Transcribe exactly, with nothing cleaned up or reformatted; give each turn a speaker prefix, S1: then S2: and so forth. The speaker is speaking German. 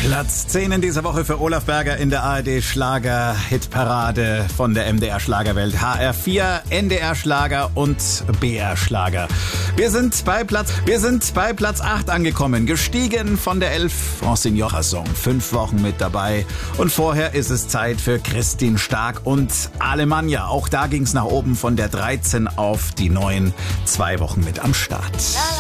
S1: Platz zehn in dieser Woche für Olaf Berger in der A R D Schlager-Hitparade von der M D R Schlagerwelt. H R vier, N D R Schlager und B R Schlager. Wir sind bei Platz, wir sind bei Platz acht angekommen. Gestiegen von der elf, Francine Song. Fünf Wochen mit dabei. Und vorher ist es Zeit für Christine Stark und Alemannia. Auch da ging es nach oben von der dreizehn auf die neun. Zwei Wochen mit am Start.